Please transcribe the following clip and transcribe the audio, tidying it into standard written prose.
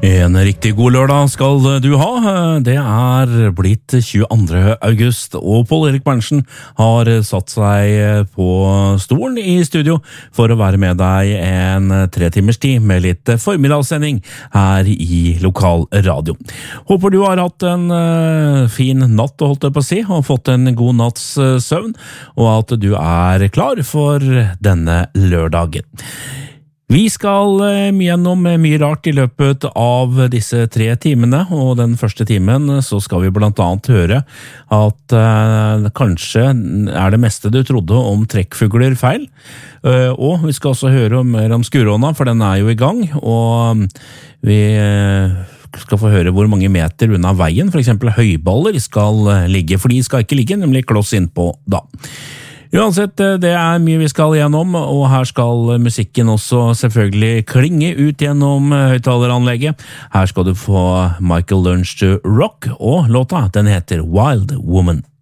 En riktig god lørdag skal du ha. Det blitt 22. august, og Pål Erik Berntsen har satt seg på stolen i studio for å være med deg en 3 timers tid med litt formiddagssending her i lokal radio. Håper du har hatt en fin natt, holdt jeg på å si, og fått en god natts søvn, og at du klar for denne lørdagen. Vi skal gjennom mye rart i løpet av disse 3 timene, og den første timen så skal vi blant annet høre at kanskje det meste du trodde om trekkfugler feil, og vi skal også høre mer om skurråna, for den jo i gang, og vi skal få høre hvor mange meter unna veien, for eksempel høyballer, skal ligge, for de skal ikke ligge, nemlig kloss innpå da. Uansett, det mye vi skal gjennom, og her skal musikken også selvfølgelig klinge ut gjennom høyttaleranlegget. Her skal du få Michael Learns to Rock, og låta den heter Wild Woman.